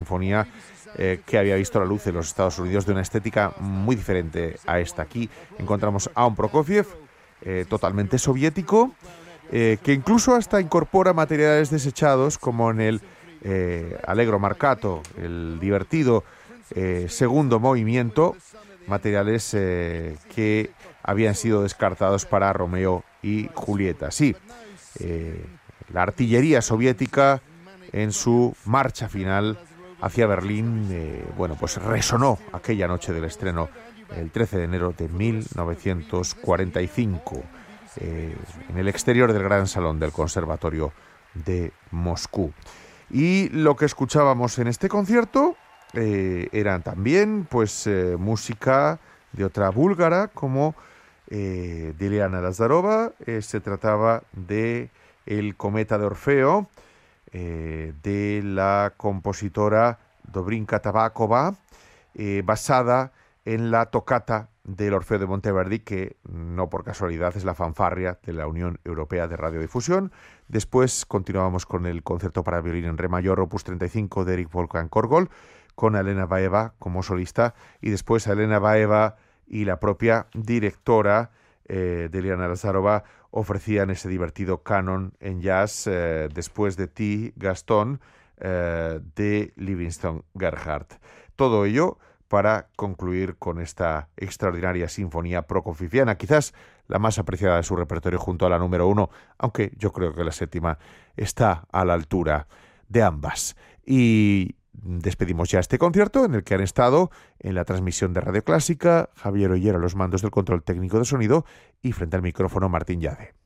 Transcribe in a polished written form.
sinfonía que había visto la luz en los Estados Unidos, de una estética muy diferente a esta. Aquí encontramos a un Prokofiev totalmente soviético, que incluso hasta incorpora materiales desechados, como en el Allegro Marcato, el divertido segundo movimiento, materiales que habían sido descartados para Romeo y Julieta. Sí, la artillería soviética en su marcha final hacia Berlín, pues resonó aquella noche del estreno, el 13 de enero de 1945, en el exterior del Gran Salón del Conservatorio de Moscú. Y lo que escuchábamos en este concierto eran también música de otra búlgara, como Dilyana Lazarova. Se trataba de El cometa de Orfeo, de la compositora Dobrinka Tabakova, basada en la tocata del Orfeo de Monteverdi, que no por casualidad es la fanfarria de la Unión Europea de Radiodifusión. Después continuábamos con el concierto para violín en re mayor, opus 35, de Erich Wolfgang Korgol, con Elena Baeva como solista, y después Elena Baeva y la propia directora Dilyana Lazarova ofrecían ese divertido canon en jazz, después de ti, Gastón, de Livingston Gerhardt. Todo ello para concluir con esta extraordinaria sinfonía prokofieviana, quizás la más apreciada de su repertorio junto a la número 1, aunque yo creo que la séptima está a la altura de ambas. Y despedimos ya este concierto, en el que han estado en la transmisión de Radio Clásica Javier Oyer a los mandos del control técnico de sonido, y frente al micrófono Martín Llade.